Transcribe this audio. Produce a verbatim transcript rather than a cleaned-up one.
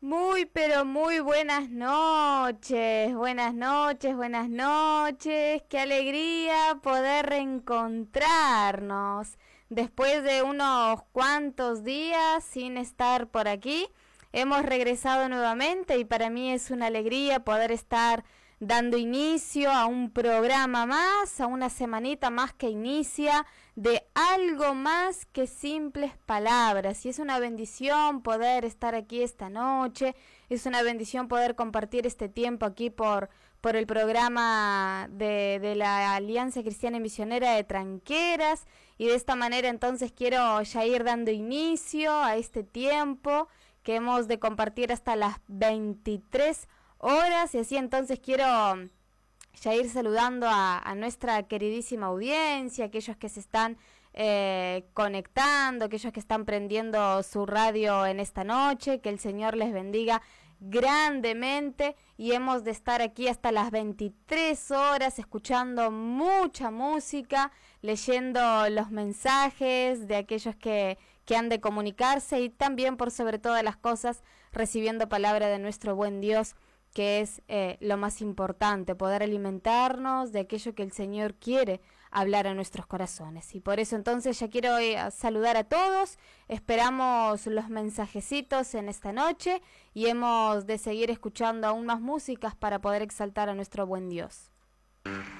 Muy, pero muy buenas noches, buenas noches, buenas noches. Qué alegría poder reencontrarnos después de unos cuantos días sin estar por aquí. Hemos regresado nuevamente y para mí es una alegría poder estar dando inicio a un programa más, a una semanita más que inicia de algo más que simples palabras. Y es una bendición poder estar aquí esta noche, es una bendición poder compartir este tiempo aquí por, por el programa de, de la Alianza Cristiana y Misionera de Tranqueras. Y de esta manera entonces quiero ya ir dando inicio a este tiempo que hemos de compartir hasta las veintitrés horas, y así entonces quiero ya ir saludando a, a nuestra queridísima audiencia, aquellos que se están eh, conectando, aquellos que están prendiendo su radio en esta noche, que el Señor les bendiga grandemente, y hemos de estar aquí hasta las veintitrés horas escuchando mucha música, leyendo los mensajes de aquellos que, que han de comunicarse, y también por sobre todas las cosas recibiendo palabra de nuestro buen Dios, que es eh, lo más importante, poder alimentarnos de aquello que el Señor quiere hablar a nuestros corazones. Y por eso entonces ya quiero eh, saludar a todos, esperamos los mensajecitos en esta noche y hemos de seguir escuchando aún más músicas para poder exaltar a nuestro buen Dios.